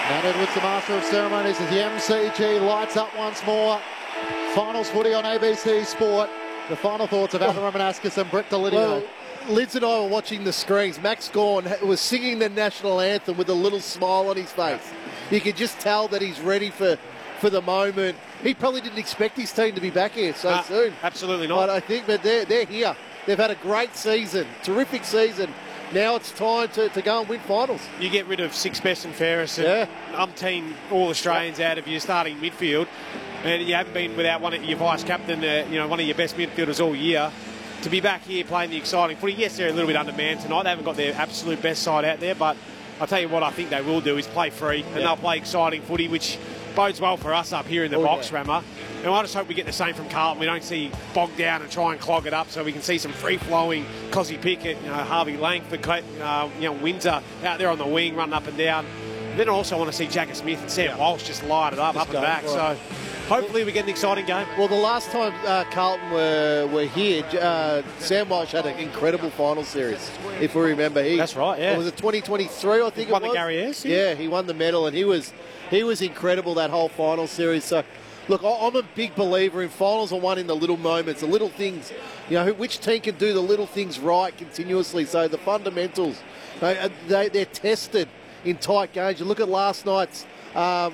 Matt Edwards, the master of ceremonies, as the MCG lights up once more. Finals footy on ABC Sport. The final thoughts of Adam Romanascus and Brett Delidio. Well, Liz and I were watching the screens. Max Gawn was singing the national anthem with a little smile on his face. You could just tell that he's ready for the moment. He probably didn't expect his team to be back here so soon. Absolutely not. But I think that they're here. They've had a great season, terrific season. Now it's time to go and win finals. You get rid of Six Best and Ferris and umpteen all Australians out of your starting midfield, and you haven't been without one of your vice captain, one of your best midfielders all year. To be back here playing the exciting footy, yes, they're a little bit undermanned tonight. They haven't got their absolute best side out there, but I'll tell you what I think they will do is play free, and they'll play exciting footy, which bodes well for us up here in the box, Rammer. And I just hope we get the same from Carlton. We don't see bogged down and try and clog it up, so we can see some free-flowing Cozzy Pickett, Harvey Langford, Winter out there on the wing, running up and down. Then I also want to see Jagger Smith and Sam Walsh just light it up and back. So hopefully we get an exciting game. Well, the last time Carlton were here, Sam Walsh had an incredible final series, if we remember. That's right, yeah. Was it 2023, I think it was? Won the Gary Ayres? Yeah, he won the medal, and he was incredible that whole final series. So, look, I'm a big believer in finals are won in the little moments, the little things. Which team can do the little things right continuously. So the fundamentals, they're tested in tight games. You look at last night's